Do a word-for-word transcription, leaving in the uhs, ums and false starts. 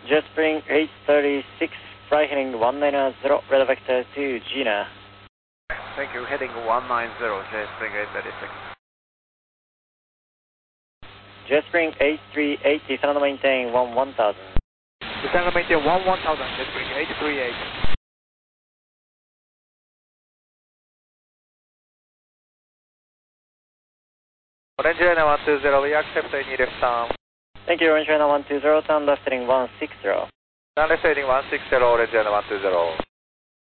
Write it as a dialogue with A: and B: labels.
A: Jetspring eight thirty-six, fly heading one nine zero, radar vector to Gina.
B: Thank you, heading one nine zero, Jetspring eight thirty-six.
A: Jetspring eight three eight, descend and maintain one one thousand.
B: Descend and maintain one one thousand, Jetspring eight three eight. Orange Liner one two zero, we accept any left turn.
A: Thank you, Orange Liner one two zero, turn left heading one six zero.
B: Turn left heading one six zero, Orange Liner one two zero.